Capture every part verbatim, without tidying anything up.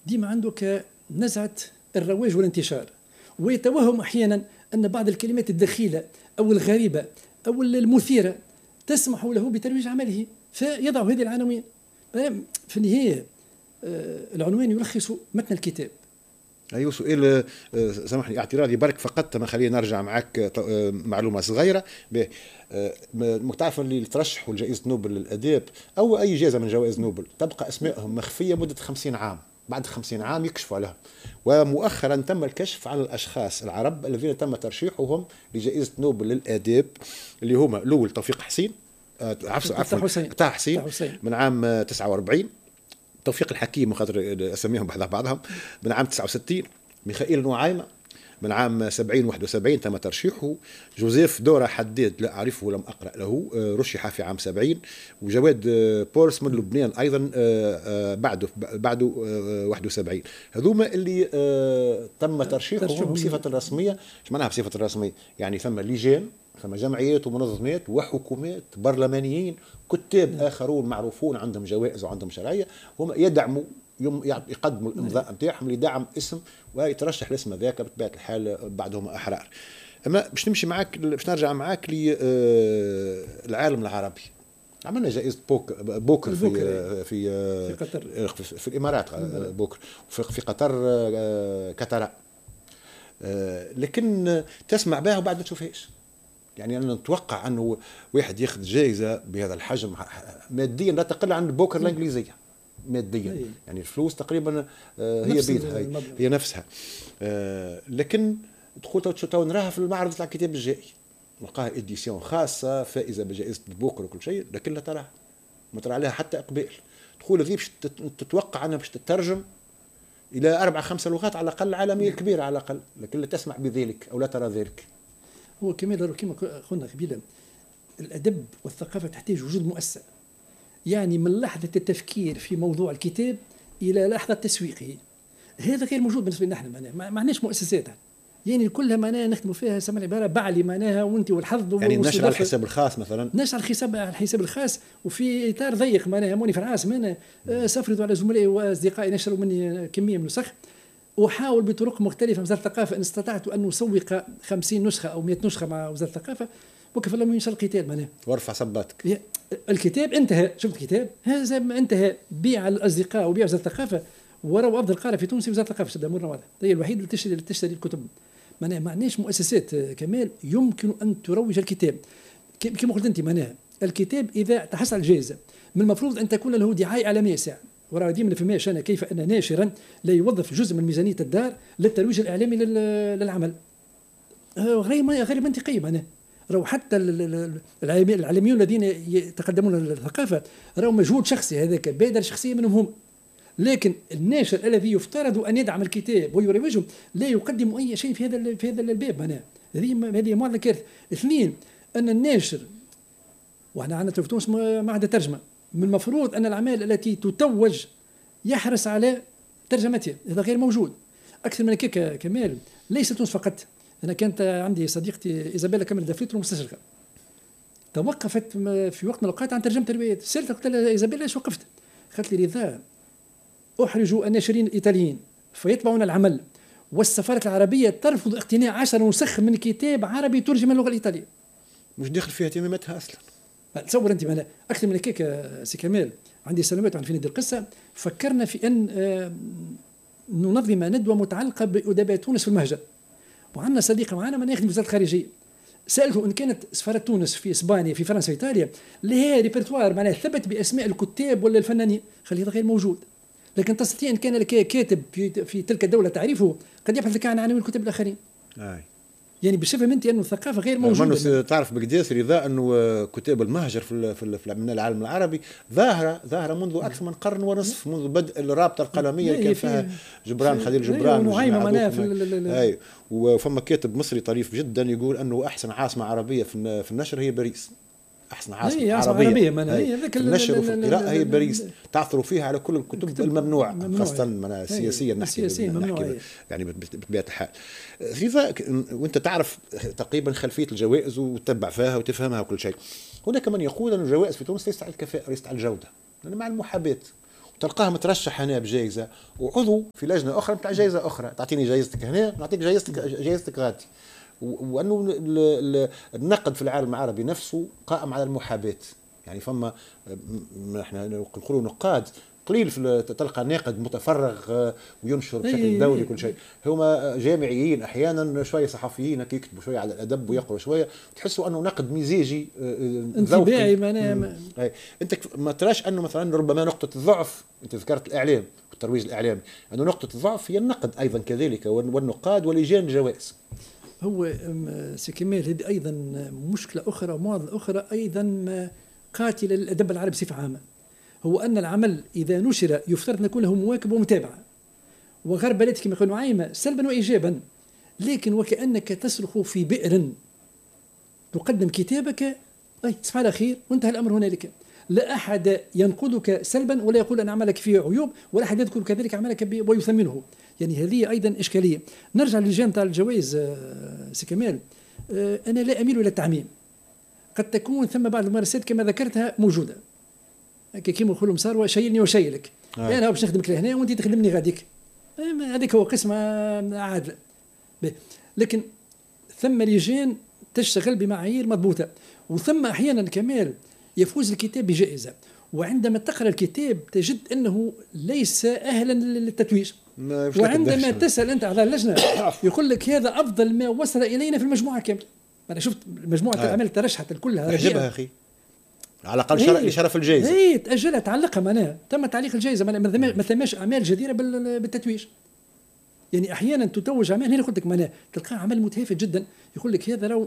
ديما عندك نزعة الرواج والانتشار، ويتوهم أحيانا أن بعض الكلمات الدخيلة أو الغريبة أو المثيرة تسمح له بترويج عمله فيضع هذه العناوين. في النهاية العنوان يلخص متن الكتاب. أيوة سؤال سامحني اعتراضي برك فقط، ما خلينا نرجع معك معلومة صغيرة. تعرف اللي ترشحوا لجائزة نوبل للأداب أو أي جائزة من جوائز نوبل تبقى أسمائهم مخفية مدة خمسين عام، بعد خمسين عام يكشفوا عليهم. ومؤخرا تم الكشف عن الأشخاص العرب الذين تم ترشيحهم لجائزة نوبل للآداب اللي هما الأول توفيق حسين عفوا عفوا تاع حسين من عام تسعة وأربعين، توفيق الحكيم خاطر اسميهم بعضها بعضهم من عام تسعة وستين، ميخائيل نعيمة من عام سبعين واحد وسبعين تم ترشيحه، جوزيف دورة حداد لا أعرفه ولم أقرأ له رشح في عام سبعين، وجواد بورس من لبنان أيضا بعده بعده واحد وسبعين. هذوما اللي تم ترشيحهم بصفة رسمية. ايش معناها بصفة رسمية؟ يعني ثم لجان، ثم جمعيات ومنظمات وحكومات برلمانيين كتاب آخرون معروفون عندهم جوائز وعندهم شرعية هم يدعموا يقدموا الامضاء نتاعهم لدعم اسم ويترشح الاسم ذاك بطبيعه الحال بعدهم احرار. اما باش نمشي معاك باش نرجع معاك للعالم العربي. عملنا جائزه بوك بوكر في في في قطر في, في الامارات بوكر في قطر كتراء، لكن تسمع بها وبعد ما تشوفهاش. يعني انا نتوقع انه واحد ياخذ جائزه بهذا الحجم ماديا لا تقل عن البوكر الانجليزيه ماديا، يعني الفلوس تقريبا هي بيدها هي, هي نفسها. لكن دخول تو نراها في المعرض تاع الكتاب الجائي نلقاها اديسيون خاصه فائزه بجائزه البوكر وكل شيء، لكن لا تراها ما ترى عليها حتى اقبال. دخول ذي باش تتوقع انها باش تترجم الى اربع خمسه لغات على الاقل عالميه كبيره على الاقل، لكن لا تسمع بذلك او لا ترى ذلك. هو كما كما قلنا قبيلا الادب والثقافه تحتاج وجود مؤسسه، يعني من لحظة التفكير في موضوع الكتاب إلى لحظة تسويقه، هذا غير موجود بالنسبة لنا احنا. ما معناش مؤسسات يعني كلها معناها نخدموا فيها سمع العبارة بعلي معناها وانت والحظ يعني نشر على الحساب الخاص مثلا، نشر على الحساب على الحساب الخاص وفي إطار ضيق معناها موني في العاصمة أنا سافرت على زملائي وأصدقائي نشروا مني كمية من النسخ، وحاول بطرق مختلفة وزارة الثقافة إن استطعت أن أسوق خمسين نسخة أو مئة نسخة مع وزارة الثقافة وكفى لهم ينشر القتال معناها وارفع صباتك. الكتاب انتهى، شفت الكتاب هذا انتهى، بيع الأصدقاء وبيع وزارة الثقافة وروا أفضل قارئ في تونس وزارة الثقافة شد أمورنا واضح، هي الوحيد اللي تشتري تشتري الكتب. معناها معناش مؤسسات كمال يمكن أن تروج الكتاب كما قلت أنت. معناها الكتاب إذا تحصل الجائزة من المفروض أن تكون له دعاية إعلامية ساعة، ورا ديما فماش أنا كيف أن ناشرا لا يوظف جزء من ميزانية الدار للترويج الإعلامي للعمل غير غير منطقي. معناها راهو حتى العالميون الذين يتقدمون للثقافة راهو مجهود شخصي هذاك بادرة شخصية منهم هم، لكن الناشر الذي يفترض أن يدعم الكتاب ويروجه لا يقدم أي شيء في هذا في هذا الباب. معناها هذه هذه معضلة كارثة. اثنين أن الناشر وإحنا عندنا في تونس معهد ترجمة، من المفروض أن الأعمال التي تتوج يحرص على ترجمتها، هذا غير موجود. أكثر من هيك كمال ليس تونس فقط. أنا كانت عندي صديقتي إيزابيلا كامل دافيترو مستشرقة توقفت في وقت من الأوقات عن ترجمة الروايات، سألت قلت لها إيزابيلا ليش وقفت؟ قالت لي رضا أحرج الناشرين الإيطاليين فيطبعون العمل والسفارة العربية ترفض اقتناء عشر نسخ من كتاب عربي ترجم اللغة الإيطالية. مش داخل فيها اهتماماتها أصلا. تصور أنت معنا أكثر من هيك سي كمال. عندي سنوات وعن في نادي القصة فكرنا في أن ننظم ندوة متعلقة بأدباء تونس في المهجر، وعندنا صديق معنا من يخدم في وزارة الخارجية، سألته إن كانت سفارة تونس في إسبانيا في فرنسا في إيطاليا لها ريبرتوار معناه ثبت بأسماء الكتاب ولا الفنانين، خلي هذا غير موجود. لكن تستطيع إن كان لك كاتب في, في تلك الدولة تعرفه قد يبحث لك عن عناوين الكتب الآخرين. آه. يعني بشوفها منتي أنه الثقافة غير موجودة. تعرف بقداس رضا أنه كتاب المهجر في في من العالم العربي ظاهرة ظاهرة منذ أكثر من قرن ونصف، منذ بدء الرابطة القلمية اللي كان فيها جبران خليل جبران ونعيمة معناها في أي. وفما كاتب مصري طريف جدا يقول أنه أحسن عاصمة عربية في النشر هي باريس، أحسن عاصمة هي عربية, عربية هي في النشر وفي القراءة هي باريس، تعثروا فيها على كل الكتب الممنوعة خاصة من سياسيا نحكي يعني بطبيعة الحال. لذا وانت تعرف تقريبا خلفية الجوائز وتتبع فيها وتفهمها وكل شيء. هناك من يقول أن الجوائز في تونس ليست على الكفاءة ليست على الجودة، لأن مع المحاباة تلقاه مترشح هنا بجائزه وعضو في لجنه اخرى نتاع جائزه اخرى، تعطيني جائزتك هنا نعطيك جائزتك جائزتك غادي. وانه النقد في العالم العربي نفسه قائم على المحاباه. يعني فما احنا نقولوا نقاد قليل في تلقى ناقد متفرغ وينشر بشكل دوري كل شيء، هما جامعيين احيانا شويه صحفيين يكتبوا شويه على الادب ويقروا شويه، تحسوا انه نقد مزاجي انطباعي معناها. انت ما تراش انه مثلا ربما نقطه الضعف، انت ذكرت الاعلام والترويج الاعلامي، انه نقطه الضعف هي النقد ايضا كذلك والنقاد ولجان الجوائز. هو سي كمال هذه ايضا مشكله اخرى ومعضله اخرى ايضا قاتله للادب العربي بصفه عامه، هو أن العمل إذا نشر يفترض أن يكون له مواكب ومتابعة، وغربلتك كما يقولون عايمة سلبا وإيجابا، لكن وكأنك تسلخ في بئر، تقدم كتابك أي تصبح على خير وانتهى الأمر هنالك، لا أحد ينقدك سلبا ولا يقول أن عملك فيه عيوب، ولا أحد يذكر كذلك عملك ويثمنه. يعني هذه أيضا إشكالية. نرجع للجانب تاع الجوائز سي كمال، أنا لا أميل إلى التعميم، قد تكون ثم بعض الممارسات كما ذكرتها موجودة، كيما نقولوا مسار شيلني وشيلك، آه. انا باش نخدمك لهنا وانت تخدمني غاديك، هذيك هو قسم عادل. لكن ثم لجان تشتغل بمعايير مضبوطه، وثم احيانا كمال يفوز الكتاب بجائزه، وعندما تقرا الكتاب تجد انه ليس اهلا للتتويج، وعندما تسال انت على اللجنه يقول لك هذا افضل ما وصل الينا في المجموعه كامله. انا شفت مجموعه آه. الاعمال ترشحت كلها عجبها اخي على الاقل شرف لشرف الجائزه. اي تاجلها تعلقها معناها، تم تعليق الجائزه معناها ما ثماش اعمال جديره بالتتويج. يعني احيانا تتوج اعمال هنا قلت لك معناها تلقى عمل متهافت جدا يقول لك هذا لو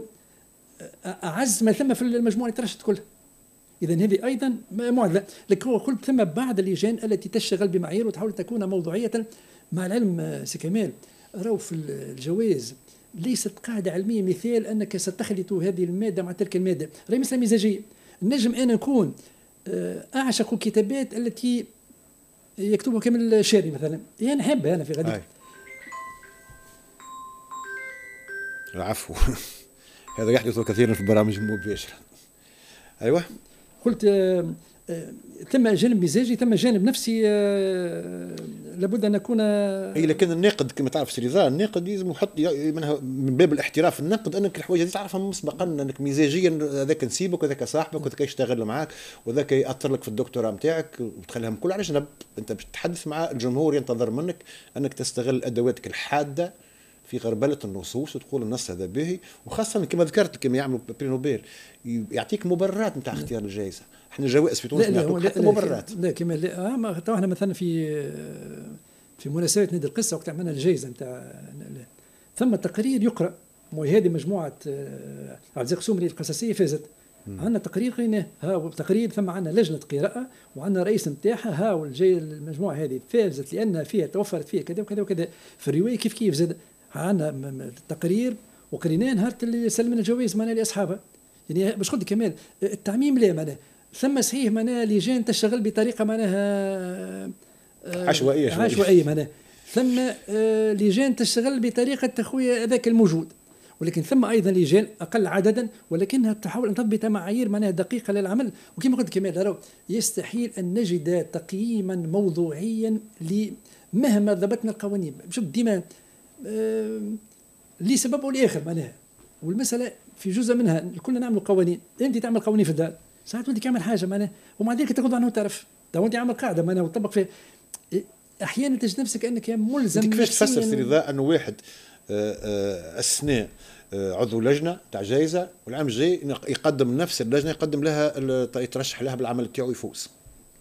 اعز ما ثم في المجموعه اللي ترشحت كلها. اذا هذه ايضا معضله، لكن هو قلت ثم بعض اللجان التي تشتغل بمعايير وتحاول تكون موضوعيه. مع العلم سي كمال راهو في الجوائز ليست قاعده علميه مثال انك ستخلط هذه الماده مع تلك الماده، راهي مثل مزاجيه. نجم أنا نكون أعشق الكتابات التي يكتبها كامل الشاري مثلا، يعني نحبها أنا في غديك. العفو. هذا يحدث كثيرا في البرامج المباشرة. أيوة قلت آه آه ثم جانب مزاجي ثم جانب نفسي، آه لابد ان نكون. اي لكن الناقد كما تعرف سي رضا، الناقد لازم يحط منها من باب الاحتراف النقد انك الحوايج هذه تعرفها مسبقا، انك مزاجيا هذاك نسيبك وذاك صاحبك وذاك يشتغل معاك وذاك ياثر لك في الدكتوراه نتاعك وتخليهم كل على جنب. انت باش تتحدث مع الجمهور ينتظر منك انك تستغل ادواتك الحاده في غربله النصوص وتقول النص هذا باهي، وخاصه كما ذكرت كما يعملوا بري نوبل يعطيك مبررات نتاع اختيار الجائزه. احنا الجوائز في تونس نعطوك حتى مبررات. لا كما لا ما احنا مثلا في في مناسبه نادي القصه وقت عملنا الجائزه نتاع ثم تقرير يقرا، وهذه مجموعه عبد الرزاق سومري القصصيه فازت. عندنا تقرير قريناه، ها تقرير ثم عندنا لجنه قراءه وعندنا رئيس نتاعها، ها والجاي المجموعه هذه فازت لان فيها توفرت فيها كذا وكذا وكذا. في الروايه كيف كيف زاد عندنا التقرير وقريناه نهار اللي سلمنا الجوائز معناها لاصحابها. يعني باش قلت كمال التعميم لا معناها ثم صحيح معناها لجان تشتغل بطريقه معناها عشوائيه عشوائيه معناها، ثم لجان تشتغل بطريقه تخويه ذاك الموجود، ولكن ثم ايضا لجان اقل عددا ولكنها تحاول ان تضبط معايير معناها دقيقه للعمل. وكما قلت كمال يستحيل ان نجد تقييما موضوعيا مهما ضبطنا القوانين. شوف ديما آه لسبب او لاخر معناها، والمساله في جزء منها كلنا نعمل قوانين، انت تعمل قوانين في الدار ساعات ودك تعمل حاجه معناها ومع ذلك تاخذ عنه تعرف تو انت عامل قاعده معناها وتطبق فيها، احيانا تجد نفسك انك ملزم. كيفاش تفسر سي رضا انه واحد اثناء عضو لجنه تاع جائزه والعام الجاي يقدم نفس اللجنه يقدم لها يترشح لها بالعمل تاعو يفوز؟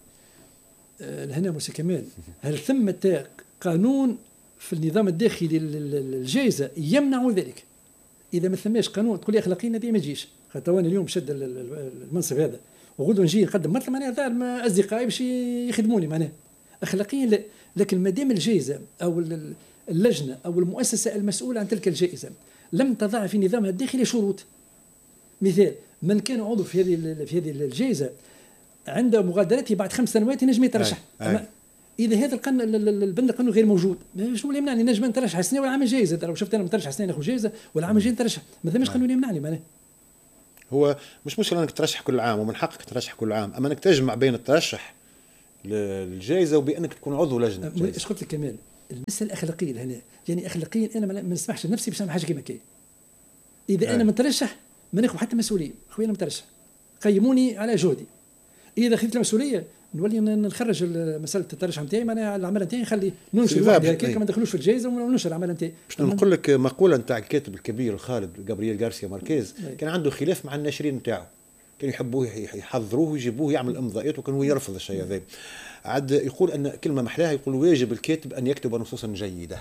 الهنا موسى كمال، هل ثمة قانون في النظام الداخلي للجائزه يمنع ذلك؟ اذا ما ثماش قانون تقول لي اخلاقيا هذه ما تجيش، خاطر انا اليوم شد المنصب هذا وغدوه نجي نقدم مثلا معناها اصدقائي باش يخدموني معناها اخلاقيا لا. لكن ما دام الجائزه او اللجنه او المؤسسه المسؤوله عن تلك الجائزه لم تضع في نظامها الداخلي شروط، مثال من كان عضو في هذه في هذه الجائزه عند مغادرته بعد خمس سنوات ينجم يترشح. اذا هذا القانون البند القانون غير موجود شنو اللي يمنعني نجم نترشح سنه ولا عام جائزه؟ لو شفت انا مترشح سنه ناخذ جائزه ولا عام جاي نترشح ما ثماش قانون يمنعني معناه. هو مش مشكله انك ترشح كل عام ومن حقك ترشح كل عام، اما انك تجمع بين الترشح الجائزه وبانك تكون عضو لجنه الجائزه. ايش قلت لك كمال؟ المساله الاخلاقيه لهنا، يعني اخلاقيا انا ما نسمحش لنفسي باش نعمل حاجه كيما كي. اذا آه. انا مترشح ما ناخذ حتى مسؤوليه، خويا انا مترشح قيموني على جهدي. اذا خذيت المسؤوليه نولي نخرج مساله الترشح نتاعي، معناها العمل نتاعي نخلي ننشر وحدي هكاك، ما ندخلوش في الجائزه وننشر العمل نتاعي. باش نقول لك مقوله نتاع الكاتب الكبير الخالد جابرييل غارسيا ماركيز، كان عنده خلاف مع الناشرين نتاعو، كانوا يحبوه يحضروه ويجيبوه يعمل امضاءات، وكان هو يرفض الشيء هذا. عاد يقول ان كلمه محلاها، يقول واجب الكاتب ان يكتب نصوصا جيده.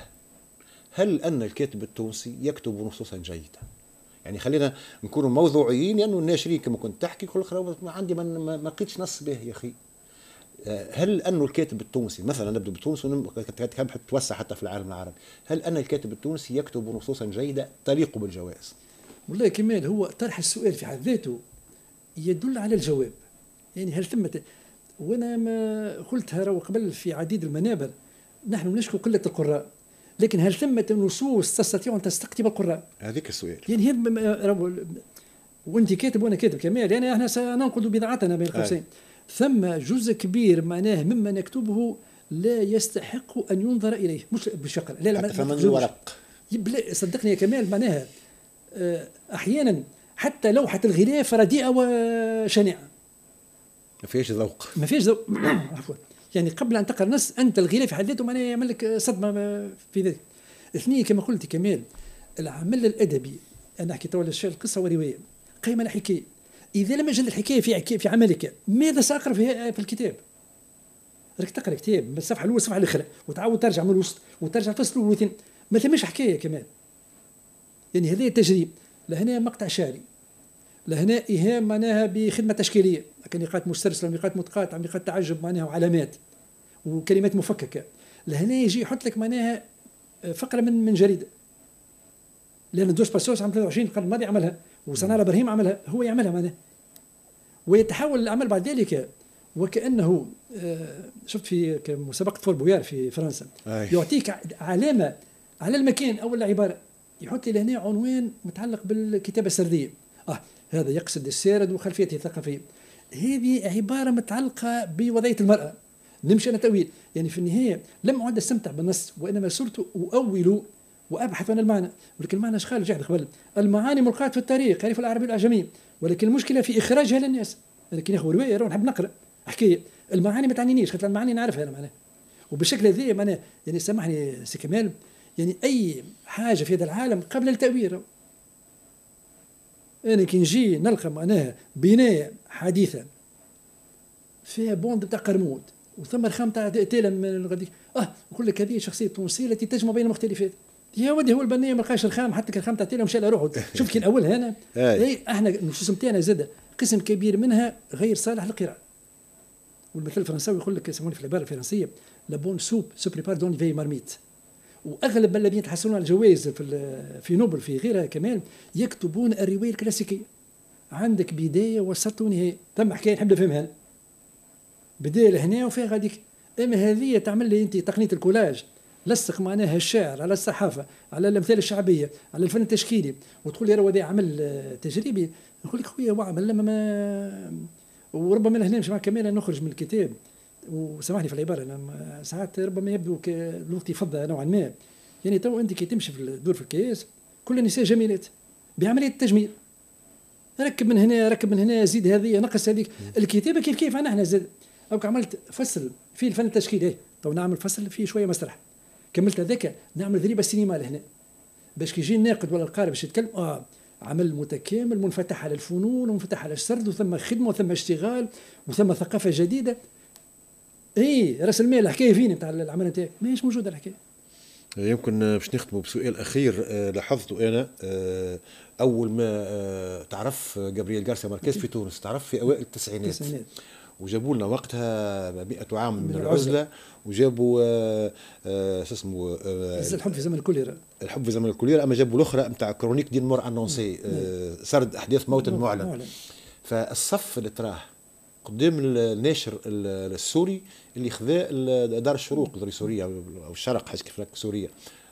هل ان الكاتب التونسي يكتب نصوصا جيده؟ يعني خلينا نكونوا موضوعيين، لانه يعني الناشرين كما كنت تحكي يقول لك عندي ما لقيتش نص به يا اخي. هل أنه الكاتب التونسي مثلا، نبدأ بتونس وتحب توسع حتى في العالم العربي، هل أن الكاتب التونسي يكتب نصوصا جيدة تليق بالجوائز؟ والله كمال هو طرح السؤال في حد ذاته يدل على الجواب. يعني هل ثمة، وأنا ما قلتها قبل في عديد المنابر، نحن نشكو قلة القراء، لكن هل ثمة نصوص تستطيع أن تستقطب القراء؟ هذيك السؤال. يعني هي وأنت كاتب وأنا كاتب كمال، يعني احنا سننقد بضاعتنا بين قوسين. ثم جزء كبير معناه مما نكتبه لا يستحق أن ينظر إليه، مش بشكل لا لا ثمن ورق. صدقني يا كمال، معناها أحيانا حتى لوحة الغلاف رديئة وشنيعة، ما فيش ذوق، ما فيش ذوق. عفوا، يعني قبل أن تقرأ نص أنت الغلاف في حد ذاته معناه يعمل لك صدمة في ذلك. اثنين كما قلت كمال، العمل الأدبي، أنا أحكي تولى الشعر القصة ورواية قيمة الحكاية. إذا لم يجد الحكاية في في عملك، ماذا سأقرأ في في الكتاب؟ راك تقرأ كتاب من الصفحة الأولى الصفحة الأخرى وتعاود ترجع من الوسط وترجع الفصل والثاني، ما ثماش حكاية كمان. يعني هذا تجريب، لهنا مقطع شعري، لهنا إيهام معناها بخدمة تشكيلية، لكن نقاط مسترسلة ونقاط متقاطعة ونقاط تعجب معناها وعلامات وكلمات مفككة. لهنا يجي يحط لك معناها فقرة من من جريدة، لأن دوس باسوس عام ثلاثة وعشرين القرن الماضي عملها، وسنارة إبراهيم عملها، هو يعملها معناها، ويتحول العمل بعد ذلك وكأنه شفت في مسابقة فور بويار في فرنسا أي. يعطيك علامة على المكان أو العبارة، يحط لي لهنا عنوان متعلق بالكتابة السردية، آه هذا يقصد السارد وخلفيته الثقافية. هذه عبارة متعلقة بوضعية المرأة، نمشي أنا تأويل، يعني في النهاية لم أعد أستمتع بالنص، وإنما صرت أؤول وأبحث عن المعنى، ولكن المعنى شخال جاء قبل. المعاني ملقاة في التاريخ، عرف العربي الأعجمي، ولكن المشكلة في إخراجها للناس. أنا كي ناخذ رواية نحب نقرأ حكاية، المعاني ما تعنينيش، خاطر المعاني نعرفها أنا معناها. وبالشكل هذا معناها يعني سامحني سي كمال، يعني أي حاجة في هذا العالم قبل التأويل. أنا كي نجي نلقى معناها بناية حديثة فيها بوند تاع قرمود وثم رخام تاع تيلا من غاديك، اه نقول لك هذه شخصية تونسية التي تجمع بين المختلفات. يا ودي هو البنية ما لقاش الخام، حتى الخام تاع تيلا مشى له روحه. شوف كي الاول هنا اي احنا النصوص نتاعنا زاد قسم كبير منها غير صالح للقراءة. والمثل الفرنساوي يقول لك يسمونه في العبارة الفرنسية لا بون سوب سو بريبار دون في مارميت. واغلب الذين يتحصلون على الجوائز في في نوبل في غيرها كمان يكتبون الرواية الكلاسيكية، عندك بداية وسط ونهاية، ثم حكاية نحب نفهمها، بداية لهنا وفيها غاديك. اما هذه تعمل لي انت تقنية الكولاج، لصق معناها الشعر على الصحافة، على الامثال الشعبية، على الفن التشكيلي، وتقول لي راه هذا عمل تجريبي. نقول لك خويا هو عمل لما ما، وربما هنا مش مع كمال نخرج من الكتاب، وسامحني في العبارة أنا ساعات ربما يبدو كلغتي فضة نوعا ما. يعني تو أنت كي تمشي في الدور في الكياس كل النساء جميلات بعملية التجميل، ركب من هنا ركب من هنا زيد هذه نقص هذيك. الكتابة كيف كيف أنا احنا زاد أو عملت فصل في الفن التشكيلي، تو نعمل فصل فيه شوية مسرح، كملت هذاك نعمل ذريبة السينما لهنا باش كي يجي الناقد ولا القارئ باش يتكلم اه عمل متكامل منفتح على الفنون ومنفتح على السرد، وثم خدمة وثم اشتغال وثم ثقافة جديدة. اي راس المال الحكايه فين نتاع العمل نتاعك ماهيش موجوده الحكايه. يمكن باش نختموا بسؤال اخير أه لاحظته انا أه اول ما أه تعرف جابرييل غارسيا ماركيز في تونس، تعرف في اوائل التسعينات، وجابوا لنا وقتها مئة عام من العزله، وجابوا أه أه شو اسمه أه الحب في زمن الكوليرا، الحب في زمن الكوليرا، اما جابوا الاخرى نتاع كرونيك دين مور انونسي أه سرد احداث موت المعلن. فالصف اللي تراه قدام الناشر السوري اللي خذا دار الشروق دار سوريا او الشرق حاجه كيف سوريا،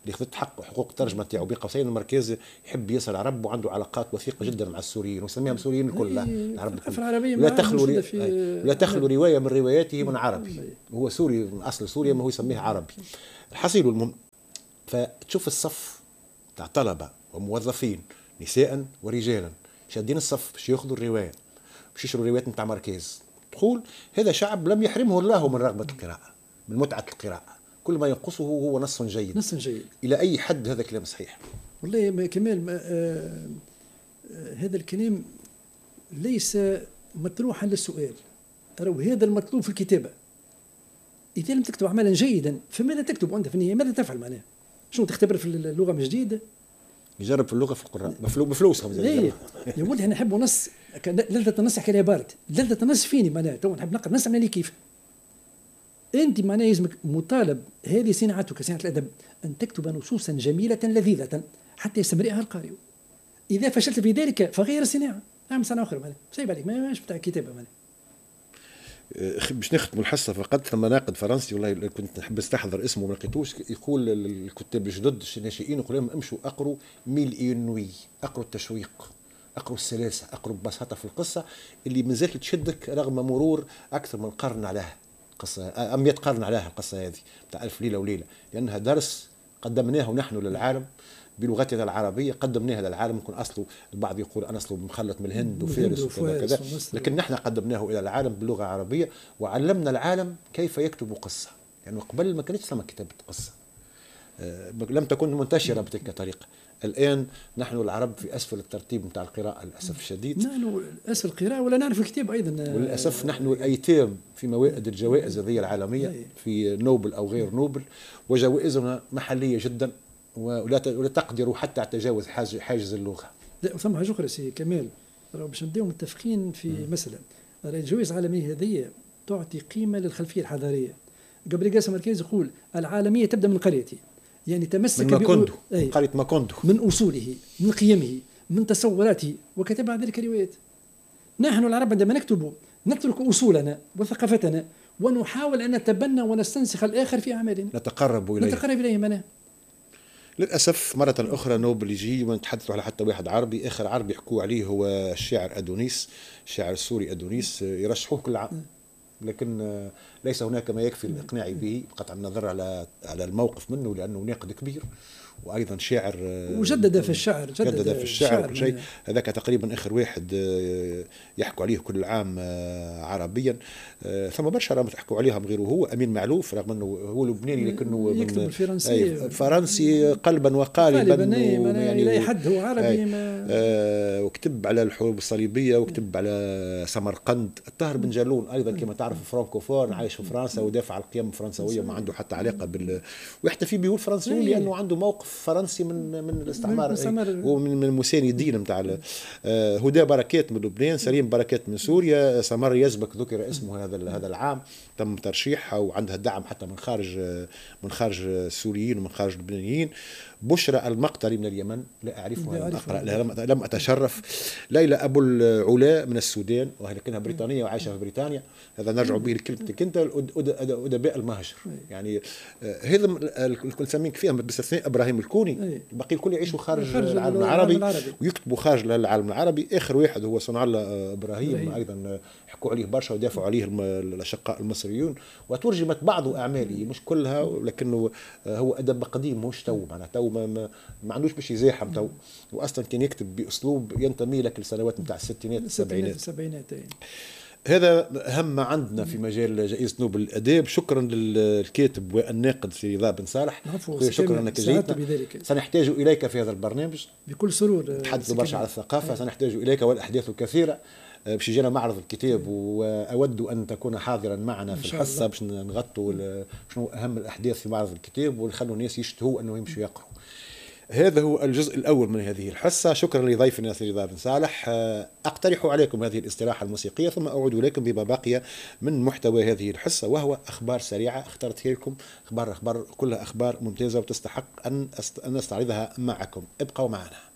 اللي خذت حق حقوق الترجمه نتاعو. بين قوسين المركز يحب ياسر العرب وعنده علاقات وثيقه جدا مع السوريين ويسميهم سوريين الكل العرب الكل. لا تخلو لا تخلو روايه من رواياته من عربي، هو سوري من اصل سوريا ما هو يسميه عربي. الحصيل والمهم فتشوف الصف تاع طلبه وموظفين نساء ورجالا شادين الصف باش ياخذوا الروايه باش يشروا الروايات نتاع مركز. تقول هذا شعب لم يحرمه الله من رغبه القراءه، من متعه القراءه، كل ما ينقصه هو نص جيد. نص جيد. الى اي حد هذا كلام صحيح؟ والله كمال آه آه هذا الكلام ليس مطروحا للسؤال، راهو هذا المطلوب في الكتابه. اذا لم تكتب عملا جيدا فماذا تكتب انت في النهايه؟ ماذا تفعل معناه؟ شنو تختبر في اللغه من جديد؟ يجرب في اللغه في القران بفلوس. اي يا ولدي انا نحب نص لذة النص يحكي لها بارد، لذة النص فيني معناها تو نحب نقرا نص عملي كيف. انت معناها يلزمك مطالب، هذه صناعتك صناعه الادب، ان تكتب نصوصا جميله لذيذه حتى يستمرئها القارئ. اذا فشلت في ذلك فغير الصناعه، اعمل صناعه اخرى معناها سايب عليك ماش بتاع كتابه معناها. باش نختموا الحصه فقط ثم ناقد فرنسي والله كنت نحب استحضر اسمه ما لقيتوش، يقول الكتاب الجدد الناشئين يقول لهم امشوا اقروا ميل اينوي، اقروا التشويق، اقروا السلاسه، اقروا ببساطه في القصه اللي مازالت تشدك رغم مرور اكثر من قرن عليها قصه مئة قرن عليها القصه هذه بتاع ألف ليله وليله، لانها درس قدمناه نحن للعالم بلغتنا العربيه، قدمناها للعالم. يكون اصله البعض يقول انا اصله مخلط من الهند وفارس وكذا كذا، لكن نحن قدمناه الى العالم باللغه العربيه وعلمنا العالم كيف يكتب قصه. يعني قبل ما كانتش ثم كتابه قصه، أه لم تكن منتشره بتلك الطريقه. الان نحن العرب في اسفل الترتيب نتاع القراءه للاسف الشديد. نحن اسفل القراءه ولا نعرف الكتاب ايضا، وللاسف نحن الايتام في موائد الجوائز هذه العالميه في نوبل او غير نوبل، وجوائزنا محليه جدا ولا ولا تقدر حتى على تجاوز حاجز اللغه. لا ثم حاجه اخرى سي كمال، باش نبداو متفقين في م. مساله الجوائز العالميه هذه تعطي قيمه للخلفيه الحضاريه. قبل قاسم مركز يقول العالميه تبدا من قريتي، يعني تمسك من ماكوندو، من قريه ماكوندو، من اصوله، من قيمه، من تصوراته، وكتب بعد ذلك روايات. نحن العرب عندما نكتب نترك اصولنا وثقافتنا ونحاول ان نتبنى ونستنسخ الاخر في اعمالنا، نتقرب اليه نتقرب اليه معناه. للأسف مرة أخرى نوبل يجي ونتحدثوا على حتى واحد عربي، آخر عربي يحكوا عليه هو الشاعر أدونيس، الشاعر السوري أدونيس، يرشحوه كل عام، لكن ليس هناك ما يكفي الإقناع به بقطع النظر على على الموقف منه، لأنه ناقد كبير وأيضا شاعر وجدد في الشعر، جدد, جدد في الشعر وكل شيء. هذاك تقريبا آخر واحد يحكوا عليه كل عام عربيا. ثم برشا راهم يحكوا عليهم غيره هو أمين معلوف، رغم أنه هو لبناني لكنه يكتب بالفرنسي فرنسي قلبا وقالبا يعني إلى حد هو عربي ما آه وكتب على الحروب الصليبية وكتب على سمرقند. الطاهر بن جالون أيضا كما تعرف فرانكوفون عايش في فرنسا ودافع عن القيم الفرنسوية، ما عنده حتى علاقة بال ويحتفي به الفرنسيون لأنه عنده موقف فرنسي من من الاستعمار ومن المساندين نتاع. آه هدى بركات من لبنان، سليم بركات من سوريا، سمر يزبك ذكر اسمه هذا هذا العام، تم ترشيحها وعندها دعم حتى من خارج من خارج السوريين ومن خارج اللبنانيين. بشرى المقتري من اليمن، لا أعرفها لم أقرأ لها لم أتشرف. ليلى أبو العلا من السودان ولكنها بريطانية وعايشة في بريطانيا، هذا نرجع به لكلمتك أنت أدباء المهجر. يعني هذا نسميه فيها باستثناء إبراهيم الكوني، الباقي الكل يعيشوا خارج العالم العربي ويكتبوا خارج العالم العربي. آخر واحد هو صنع الله إبراهيم، أيضا يحكوا عليه برشا ودافعوا عليه الأشقاء المصريون، وترجمت بعض أعماله مش كلها، لكنه هو أدب قديم مش تو معناته تو ما, ما عندوش باش يزاحم تو، واصلا كان يكتب باسلوب ينتمي لك للسنوات نتاع الستينات السبعينات السبعينات. هذا اهم ما عندنا في مجال جائزة نوبل الاداب. شكرا للكاتب والناقد سي رضا بن صالح، شكرا انك جيتنا. سنحتاج اليك في هذا البرنامج بكل سرور، نتحدث برشا على الثقافه. سنحتاج اليك والاحداث الكثيره باش يجينا معرض الكتاب، واود ان تكون حاضرا معنا في الحصه باش نغطوا شنو اهم الاحداث في معرض الكتاب ونخلوا الناس يشتهوا انه يمشوا يقروا. هذا هو الجزء الأول من هذه الحصة. شكرا لضيفنا سي رضا بن صالح. أقترح عليكم هذه الاستراحة الموسيقية ثم أعود إليكم بما بقي من محتوى هذه الحصة، وهو أخبار سريعة اخترتها لكم، أخبار أخبار كلها أخبار ممتازة وتستحق أن أن أستعرضها معكم. ابقوا معنا.